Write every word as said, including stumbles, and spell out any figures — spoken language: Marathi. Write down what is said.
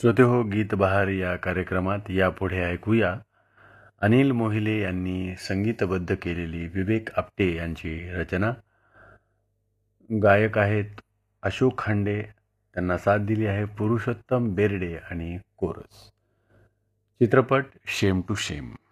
श्रोते हो, गीत बहार या कार्यक्रमात यापुढे ऐकूया अनिल मोहिले यांनी संगीतबद्ध केलेली विवेक आपटे यांची रचना. गायक आहेत अशोक खांडे, त्यांना साथ दिली आहे पुरुषोत्तम बेर्डे आणि कोरस. चित्रपट शेम टू शेम.